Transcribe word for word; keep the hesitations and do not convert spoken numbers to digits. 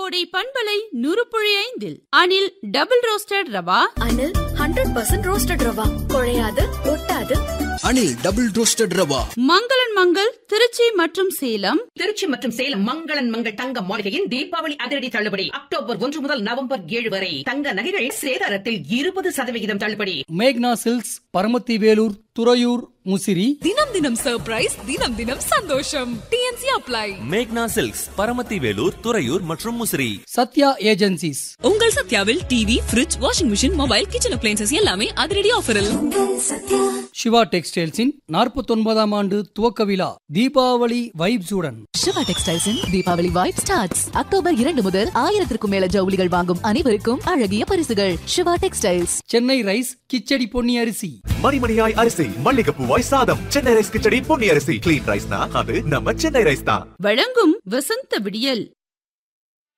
கோடை பண்பலை நூறு புள்ளி ஐந்தில் அணில் டபுள் ரோஸ்டட் ரவா. அணில் ஹண்ட்ரட் பர்சன்ட் ரோஸ்டட் ரவா, குழையாது ஒட்டாது. அணில் டபுள் ரோஸ்டட் ரவா. மங்களன் மங்கள் திருச்சி மற்றும் சேலம். திருச்சி மற்றும் சேலம் மங்களன் மங்கள் தங்க மாளிகையின் தீபாவளி அதிரடி தள்ளுபடி அக்டோபர் ஒன்று முதல் நவம்பர் ஏழு வரை. தங்க நகைகள் சேதாரத்தில் இருபது சதவிகிதம் தள்ளுபடி. மேக்னா சில்க்ஸ், பரமத்தி வேலூர், துறையூர், முசிறி. தினம் தினம் சர்ப்ரைஸ், தினம் தினம் சந்தோஷம். DNC apply. மேக்னா சில்க்ஸ், பரமத்தி வேலூர், துறையூர் மற்றும் முசிறி. சத்யா ஏஜென்சிஸ். உங்கள் சத்யாவில் TV, fridge, washing machine, mobile, kitchen appliances எல்லாமே அதிரடி ஆஃபரில். சிவா டெக்ஸ்டைல்ஸின் நாற்பத்தி ஒன்பதாம் ஆண்டு துவக்க விழா தீபாவளி வைப்ஸுடன். சிவா டெக்ஸ்டைல்ஸின் தீபாவளி வைப் ஸ்டார்ட்ஸ் அக்டோபர் இரண்டு முதல் ஆயிரத்திற்கும் மேல ஜவுளிகள் வாங்கும் அனைவருக்கும் அழகிய பரிசுகள். சிவா டெக்ஸ்டைல்ஸ். சென்னை ரைஸ் கிச்சடி பொன்னி அரிசி. மணிமணியாய் அரிசி, மல்லிகைப்பூவாய் சாதம். சென்னை ரைஸ் கிச்சடி பொன்னி அரிசி. கிளீன் ரைஸ்னா அது நம்ம சென்னை ரைஸ் தான். வழங்கும் வசந்த விடியல்.